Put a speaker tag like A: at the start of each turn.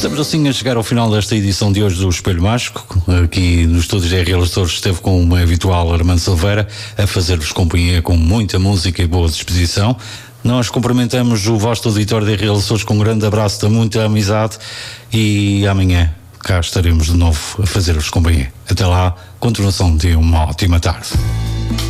A: Estamos assim a chegar ao final desta edição de hoje do Espelho Mágico. Aqui nos estúdios da RL Açores esteve com o habitual Armando Silveira a fazer-vos companhia com muita música e boa disposição. Nós cumprimentamos o vosso auditório da RL Açores com um grande abraço de muita amizade e amanhã cá estaremos de novo a fazer-vos companhia. Até lá, continuação de uma ótima tarde.